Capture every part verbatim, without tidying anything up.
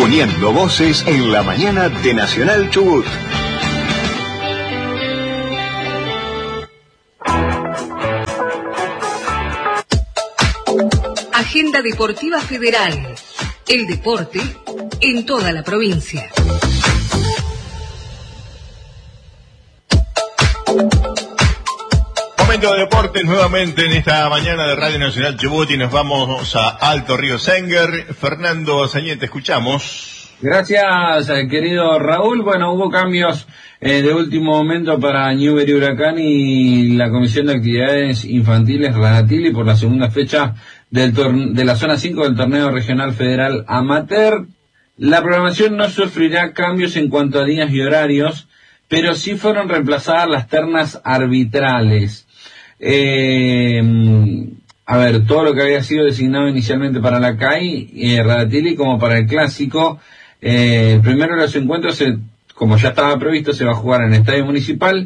uniendo voces en la mañana de Nacional Chubut. Agenda Deportiva Federal. El deporte en toda la provincia. Momento de deportes nuevamente en esta mañana de Radio Nacional Chubut y nos vamos a Alto Río Senguer. Fernando Azañete, te escuchamos. Gracias, querido Raúl. Bueno, hubo cambios eh, de último momento para Newbery Huracán y la Comisión de Actividades Infantiles Radatili por la segunda fecha del tor- de la zona cinco del Torneo Regional Federal Amateur. La programación no sufrirá cambios en cuanto a días y horarios, pero sí fueron reemplazadas las ternas arbitrales. Eh, a ver, todo lo que había sido designado inicialmente para la C A I, eh, Radatili, como para el Clásico, eh, el primero de los encuentros, se, como ya estaba previsto, se va a jugar en el Estadio Municipal,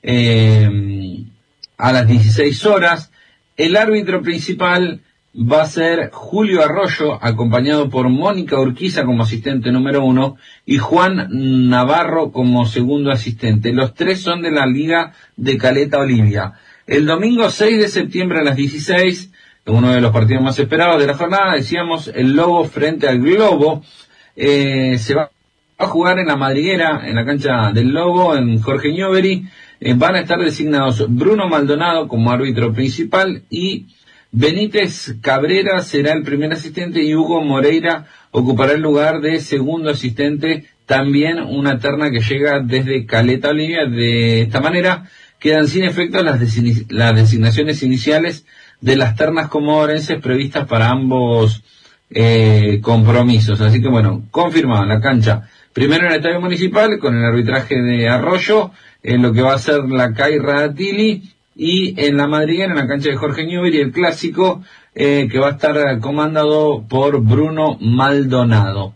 eh, a las dieciséis horas. El árbitro principal va a ser Julio Arroyo, acompañado por Mónica Urquiza como asistente número uno y Juan Navarro como segundo asistente. Los tres son de la Liga de Caleta Olivia. El domingo seis de septiembre a las dieciséis, uno de los partidos más esperados de la jornada, decíamos, el Lobo frente al Globo, eh, se va a jugar en la Madriguera, en la cancha del Lobo, en Jorge Newbery. Eh, van a estar designados Bruno Maldonado como árbitro principal y Benítez Cabrera será el primer asistente y Hugo Moreira ocupará el lugar de segundo asistente, también una terna que llega desde Caleta Olivia. De esta manera quedan sin efecto las, design- las designaciones iniciales de las ternas comodorenses previstas para ambos eh, compromisos. Así que bueno, confirmado la cancha. Primero en el Estadio Municipal con el arbitraje de Arroyo, en lo que va a ser la C A I Radatili, y en la Madriguera, en la cancha de Jorge Newbery, el Clásico, eh, que va a estar comandado por Bruno Maldonado.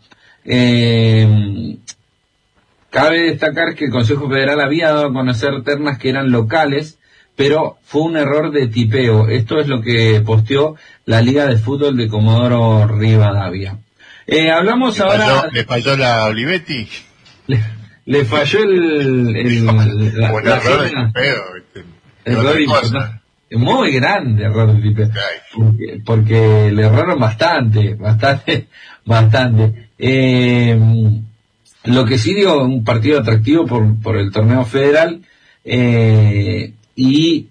Eh, cabe destacar que el Consejo Federal había dado a conocer ternas que eran locales, pero fue un error de tipeo. Esto es lo que posteó la Liga de Fútbol de Comodoro Rivadavia. Eh, hablamos ¿Le ahora... Falló, ¿Le falló la Olivetti? Le, le falló el... el la, Buen la error de firma. tipeo, ¿viste? Error importante. Muy grande error de tipeo. Porque, porque le erraron bastante, bastante, bastante. Eh, lo que sí digo, un partido atractivo por, por el torneo federal, eh, y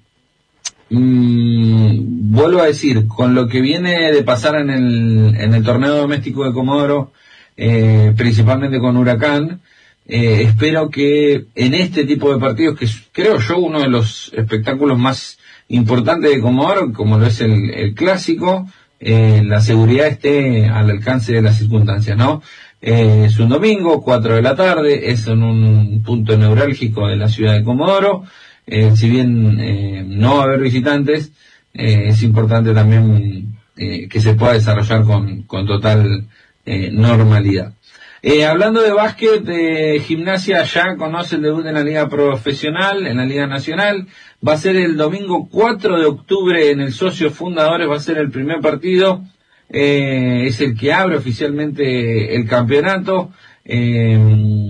mmm, vuelvo a decir, con lo que viene de pasar en el, en el torneo doméstico de Comodoro, eh, principalmente con Huracán, Eh, espero que en este tipo de partidos, que es, creo yo, uno de los espectáculos más importantes de Comodoro, como lo es el, el Clásico, eh, la seguridad esté al alcance de las circunstancias, ¿no? Eh, es un domingo, cuatro de la tarde, es en un punto neurálgico de la ciudad de Comodoro. Eh, si bien eh, no va a haber visitantes, eh, es importante también eh, que se pueda desarrollar con, con total eh, normalidad. Eh, hablando de básquet, de Gimnasia ya conoce el debut en la liga profesional, en la liga nacional. Va a ser el domingo cuatro de octubre en el Socios Fundadores, va a ser el primer partido. Eh, es el que abre oficialmente el campeonato. Eh,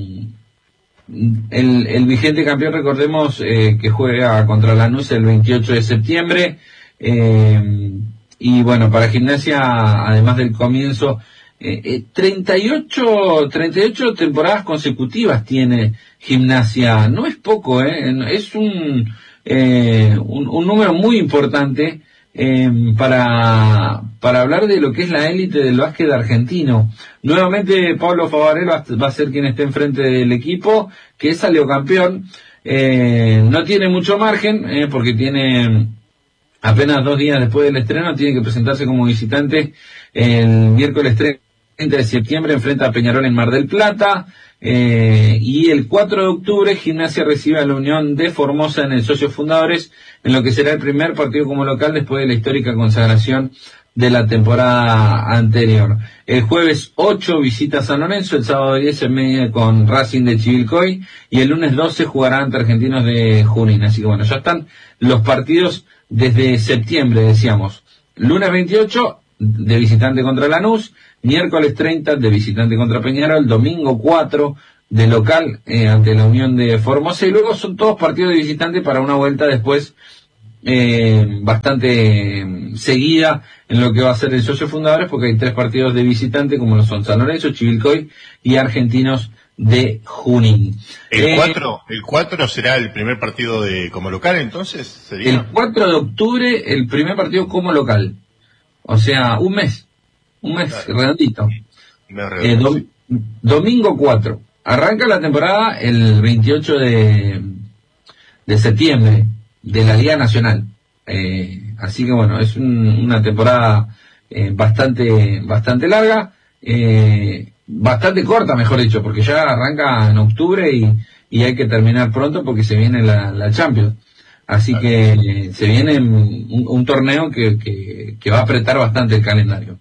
el, el vigente campeón, recordemos, eh, que juega contra Lanús el veintiocho de septiembre. Eh, y bueno, para Gimnasia, además del comienzo, Eh, eh, treinta y ocho, treinta y ocho temporadas consecutivas tiene Gimnasia. No es poco, eh, es un, eh, un, un número muy importante, eh, para, para hablar de lo que es la élite del básquet argentino. Nuevamente Pablo Favarelo va a ser quien esté enfrente del equipo, que salió campeón. Eh, no tiene mucho margen, eh, porque tiene apenas dos días después del estreno, tiene que presentarse como visitante el miércoles treinta de septiembre, enfrenta a Peñarol en Mar del Plata, eh, y el cuatro de octubre Gimnasia recibe a la Unión de Formosa en el Socios Fundadores, en lo que será el primer partido como local después de la histórica consagración de la temporada anterior. El jueves ocho visita San Lorenzo, el sábado diez en media con Racing de Chivilcoy, y el lunes doce jugará ante Argentinos de Junín. Así que bueno, ya están los partidos desde septiembre, decíamos. Lunes veintiocho, de visitante contra Lanús, miércoles treinta de visitante contra Peñarol, domingo cuatro de local eh, ante la Unión de Formosa, y luego son todos partidos de visitante para una vuelta después eh, bastante eh, seguida en lo que va a ser el socio fundadores, porque hay tres partidos de visitante como lo son San Lorenzo, Chivilcoy y Argentinos de Junín. El eh, cuatro, el cuatro será el primer partido de como local, entonces sería el cuatro de octubre el primer partido como local, o sea, un mes, un mes claro. redondito. Me eh, dom, domingo cuatro. Arranca la temporada el veintiocho de, de septiembre de la Liga Nacional. Eh, así que bueno, es un, una temporada eh, bastante bastante larga, eh, bastante corta, mejor dicho, porque ya arranca en octubre y, y hay que terminar pronto porque se viene la, la Champions. Así claro. que eh, se viene un, un torneo que, que, que va a apretar bastante el calendario.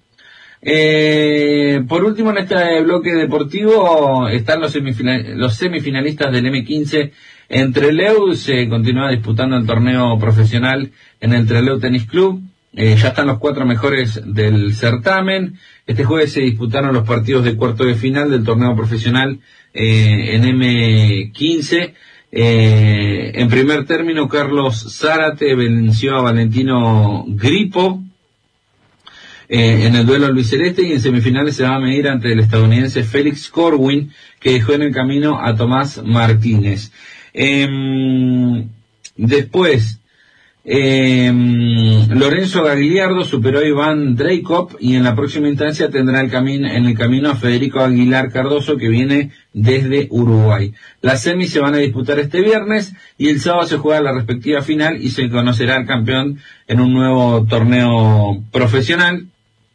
Eh, por último, en este bloque deportivo están los, semifinal, los semifinalistas del eme quince en Trelew. Se continúa disputando el torneo profesional en el Trelew Tenis Club. Eh, ya están los cuatro mejores del certamen. Este jueves se disputaron los partidos de cuarto de final del torneo profesional eh, en eme quince. Eh, en primer término, Carlos Zárate venció a Valentino Gripo Eh, en el duelo albiceleste, y en semifinales se va a medir ante el estadounidense Félix Corwin, que dejó en el camino a Tomás Martínez. Eh, después, eh, Lorenzo Gagliardo superó a Iván Dreikop y en la próxima instancia tendrá el camino, en el camino a Federico Aguilar Cardoso, que viene desde Uruguay. Las semis se van a disputar este viernes y el sábado se juega la respectiva final y se conocerá el campeón en un nuevo torneo profesional.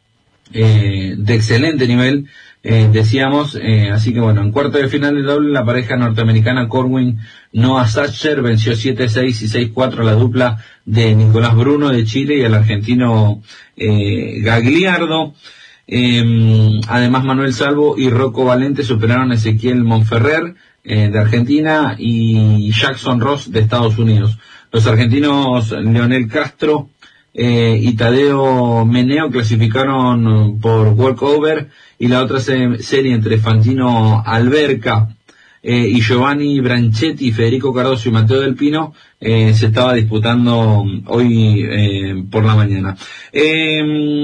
Eh, de excelente nivel, eh, decíamos, eh, así que bueno, en cuarto de final de doble, la pareja norteamericana Corwin Noah Sacher venció siete seis y seis cuatro a la dupla de Nicolás Bruno de Chile y al argentino eh, Gagliardo. Eh, además, Manuel Salvo y Rocco Valente superaron a Ezequiel Monferrer eh, de Argentina y Jackson Ross de Estados Unidos. Los argentinos Leonel Castro Eh, y Tadeo Meneo clasificaron por walkover, y la otra se serie entre Fantino Alberca eh, y Giovanni Branchetti, Federico Cardoso y Mateo Del Pino eh, se estaba disputando hoy eh, por la mañana. Eh,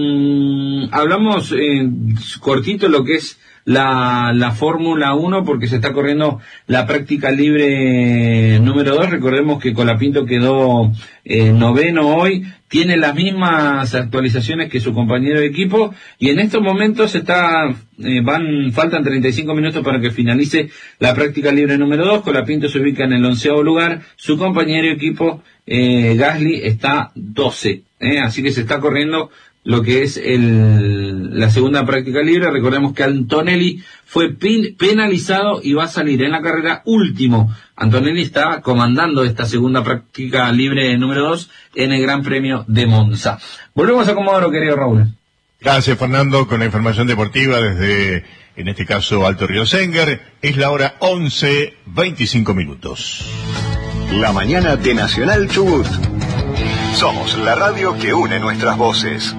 hablamos eh, cortito lo que es la, la Fórmula uno, porque se está corriendo la práctica libre número dos. Recordemos que Colapinto quedó eh, noveno hoy, tiene las mismas actualizaciones que su compañero de equipo, y en estos momentos está, eh, van, faltan treinta y cinco minutos para que finalice la práctica libre número dos. Colapinto se ubica en el onceavo lugar, su compañero de equipo, eh, Gasly, está doce, eh, así que se está corriendo lo que es el, la segunda práctica libre. Recordemos que Antonelli fue pin, penalizado y va a salir en la carrera último. Antonelli está comandando esta segunda práctica libre número dos en el Gran Premio de Monza. Volvemos a Comodoro, querido Raúl. Gracias, Fernando, con la información deportiva desde, en este caso, Alto Río Senguer. Es la hora once, veinticinco minutos. La mañana de Nacional Chubut. Somos la radio que une nuestras voces.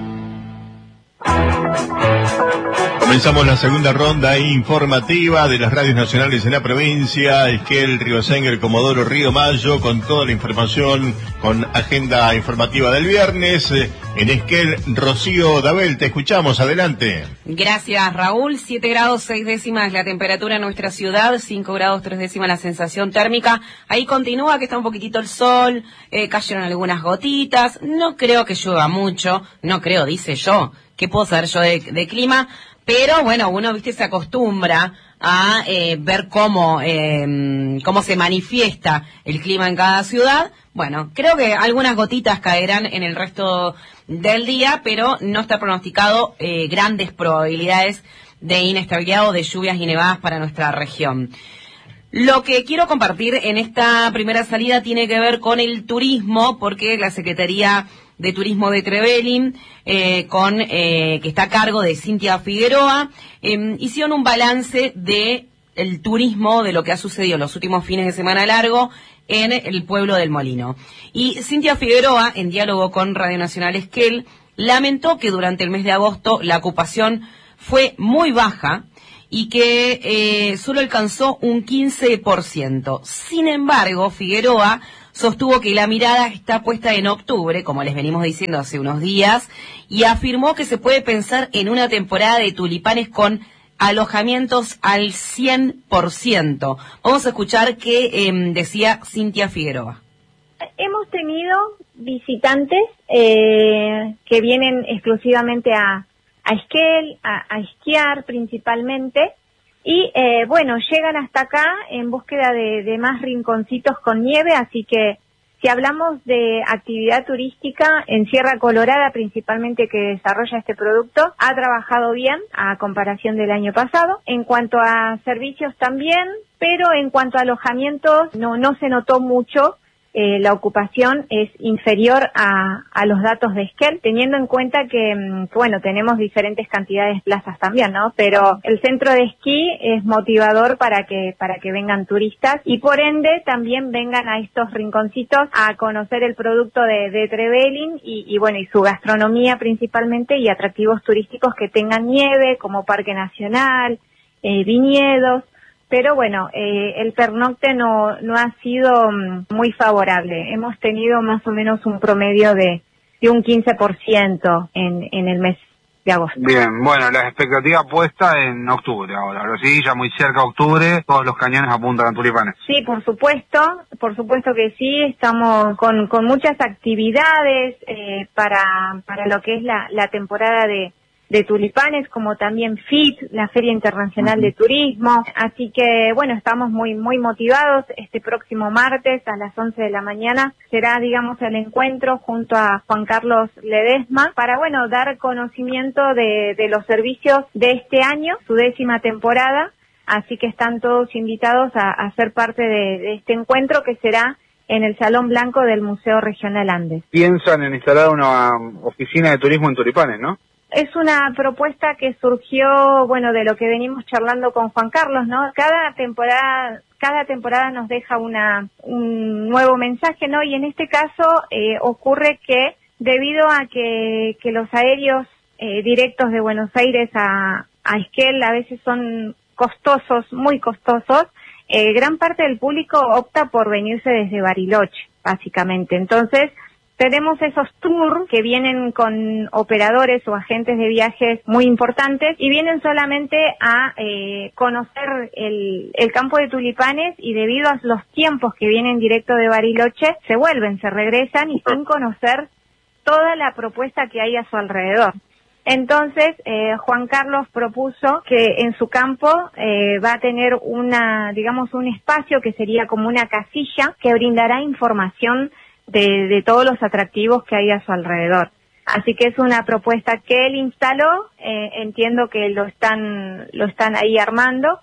Comenzamos la segunda ronda informativa de las radios nacionales en la provincia. Esquel, Río Senguer, Comodoro, Río Mayo, con toda la información, con agenda informativa del viernes. En Esquel, Rocío Dabel, te escuchamos, adelante. Gracias, Raúl. siete grados seis décimas la temperatura en nuestra ciudad, cinco grados tres décimas la sensación térmica. Ahí continúa que está un poquitito el sol, eh, cayeron algunas gotitas. No creo que llueva mucho, no creo, dice yo. ¿Qué puedo saber yo de, de clima? Pero bueno, uno, viste, se acostumbra a eh, ver cómo eh, cómo se manifiesta el clima en cada ciudad. Bueno, creo que algunas gotitas caerán en el resto del día, pero no está pronosticado eh, grandes probabilidades de inestabilidad o de lluvias y nevadas para nuestra región. Lo que quiero compartir en esta primera salida tiene que ver con el turismo, porque la Secretaría de Turismo de Trevelin, eh, con eh, que está a cargo de Cintia Figueroa, eh, hicieron un balance de el turismo, de lo que ha sucedido en los últimos fines de semana largo en el pueblo del Molino. Y Cintia Figueroa, en diálogo con Radio Nacional Esquel, lamentó que durante el mes de agosto la ocupación fue muy baja y que eh, solo alcanzó un quince por ciento. Sin embargo, Figueroa sostuvo que la mirada está puesta en octubre, como les venimos diciendo hace unos días, y afirmó que se puede pensar en una temporada de tulipanes con alojamientos al cien por ciento. Vamos a escuchar qué eh, decía Cintia Figueroa. Hemos tenido visitantes eh, que vienen exclusivamente a, a Esquel, a, a esquiar principalmente, y eh, bueno, llegan hasta acá en búsqueda de, de más rinconcitos con nieve, así que si hablamos de actividad turística en Sierra Colorada principalmente que desarrolla este producto, ha trabajado bien a comparación del año pasado. En cuanto a servicios también, pero en cuanto a alojamientos no, no se notó mucho. Eh, la ocupación es inferior a, a los datos de Esquel, teniendo en cuenta que, bueno, tenemos diferentes cantidades de plazas también, ¿no? Pero el centro de esquí es motivador para que para que vengan turistas y por ende también vengan a estos rinconcitos a conocer el producto de, de Trevelin y, y, bueno, y su gastronomía principalmente y atractivos turísticos que tengan nieve, como Parque Nacional, eh, viñedos. Pero bueno, eh, el pernocte no, no ha sido um, muy favorable. Hemos tenido más o menos un promedio de, de un quince por ciento en, en el mes de agosto. Bien, bueno, la expectativa puesta en octubre ahora. Ahora sí, ya muy cerca de octubre, todos los cañones apuntan a tulipanes. Sí, por supuesto, por supuesto que sí. Estamos con, con muchas actividades eh, para, para lo que es la, la temporada de de tulipanes, como también F I T, la Feria Internacional uh-huh. de Turismo. Así que, bueno, estamos muy muy motivados. Este próximo martes a las once de la mañana será, digamos, el encuentro junto a Juan Carlos Ledesma para, bueno, dar conocimiento de, de los servicios de este año, su décima temporada. Así que están todos invitados a, a ser parte de, de este encuentro que será en el Salón Blanco del Museo Regional Andes. Piensan en instalar una oficina de turismo en tulipanes, ¿no? Es una propuesta que surgió, bueno, de lo que venimos charlando con Juan Carlos, ¿no? Cada temporada, cada temporada nos deja una, un nuevo mensaje, ¿no? Y en este caso eh, ocurre que debido a que, que los aéreos eh, directos de Buenos Aires a, a Esquel a veces son costosos, muy costosos, eh, gran parte del público opta por venirse desde Bariloche, básicamente. Entonces, tenemos esos tours que vienen con operadores o agentes de viajes muy importantes y vienen solamente a eh, conocer el, el campo de tulipanes y debido a los tiempos que vienen directo de Bariloche, se vuelven, se regresan y sin conocer toda la propuesta que hay a su alrededor. Entonces, eh, Juan Carlos propuso que en su campo eh, va a tener una, digamos, un espacio que sería como una casilla que brindará información De, de todos los atractivos que hay a su alrededor. Así que es una propuesta que él instaló, eh, entiendo que lo están, lo están ahí armando.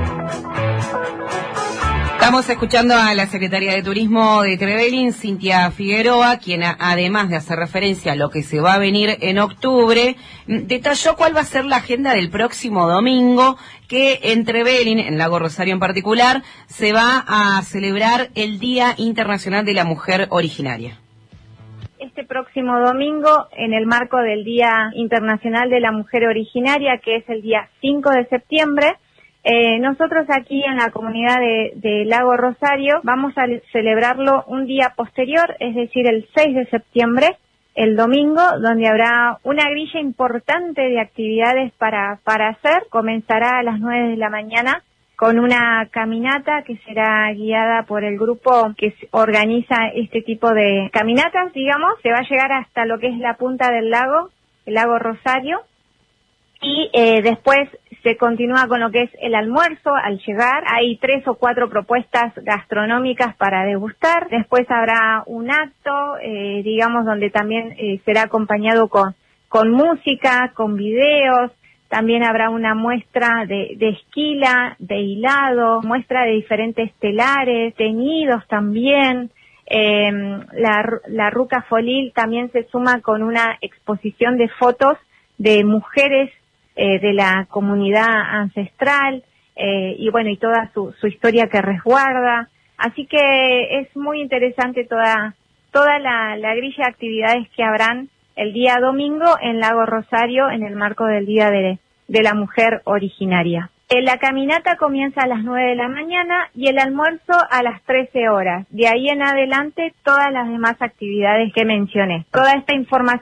Estamos escuchando a la secretaria de Turismo de Trevelin, Cintia Figueroa, quien a, además de hacer referencia a lo que se va a venir en octubre, detalló cuál va a ser la agenda del próximo domingo, que en Trevelin, en Lago Rosario en particular, se va a celebrar el Día Internacional de la Mujer Originaria. Este próximo domingo, en el marco del Día Internacional de la Mujer Originaria, que es el día cinco de septiembre, Eh, nosotros aquí en la comunidad de, de Lago Rosario vamos a celebrarlo un día posterior, es decir, el seis de septiembre, el domingo, donde habrá una grilla importante de actividades para, para hacer. Comenzará a las nueve de la mañana con una caminata que será guiada por el grupo que organiza este tipo de caminatas, digamos. Se va a llegar hasta lo que es la punta del lago, el Lago Rosario, y eh, después se continúa con lo que es el almuerzo. Al llegar hay tres o cuatro propuestas gastronómicas para degustar. Después habrá un acto, eh, digamos, donde también eh, será acompañado con, con música, con videos. También habrá una muestra de, de esquila, de hilado, muestra de diferentes telares, teñidos también. Eh, la, la Ruca Folil también se suma con una exposición de fotos de mujeres Eh, de la comunidad ancestral, eh, y bueno, y toda su, su historia que resguarda. Así que es muy interesante toda toda la, la grilla de actividades que habrán el día domingo en Lago Rosario en el marco del Día de, de la Mujer Originaria. Eh, La caminata comienza a las nueve de la mañana y el almuerzo a las trece horas. De ahí en adelante todas las demás actividades que mencioné. Toda esta información